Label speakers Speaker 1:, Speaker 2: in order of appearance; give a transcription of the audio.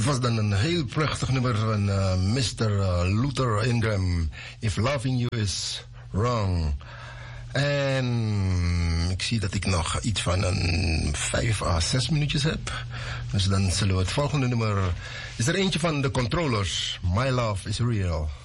Speaker 1: Dat was dan een heel prachtig nummer van Mr. Luther Ingram. If Loving You Is Wrong. En ik zie dat ik nog iets van een 5 à 6 minuutjes heb. Dus dan zullen we het volgende nummer... Is er eentje van de Controllers. My Love Is Real.